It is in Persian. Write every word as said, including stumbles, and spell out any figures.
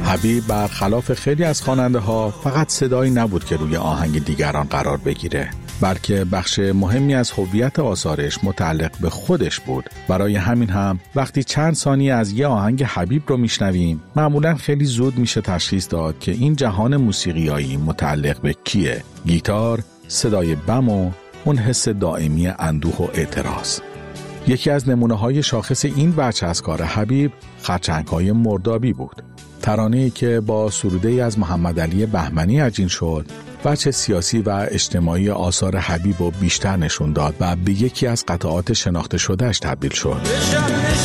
حبیب برخلاف خیلی از خواننده ها فقط صدایی نبود که روی آهنگ دیگران قرار بگیره، بلکه بخش مهمی از هویت آثارش متعلق به خودش بود. برای همین هم وقتی چند ثانیه از یه آهنگ حبیب رو میشنویم معمولاً خیلی زود میشه تشخیص داد که این جهان موسیقیایی متعلق به کیه. گیتار، صدای بم و اون حس دائمی اندوه و اعتراض. یکی از نمونه‌های شاخص این بچه از کار حبیب خرچنگ‌های مردابی بود. ترانه‌ای که با سروده‌ای از محمد علی بهمنی عجین شد، بچه سیاسی و اجتماعی آثار حبیب رو بیشتر نشون داد و به یکی از قطعات شناخته شده‌اش تبدیل شد.